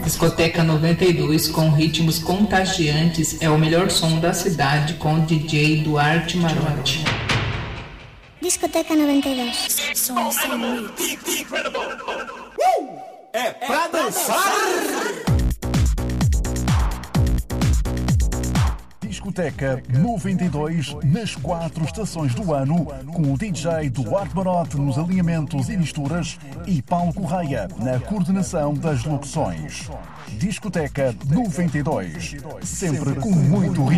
Discoteca 92 com ritmos contagiantes é o melhor som da cidade com o DJ Duarte Marotti. Discoteca 92. Som sem limite. É pra dançar! Discoteca 92 nas 4 estações do ano, com o DJ Duarte Marotti nos alinhamentos e misturas e Paulo Correia na coordenação das locuções. Discoteca 92, sempre com muito ritmo.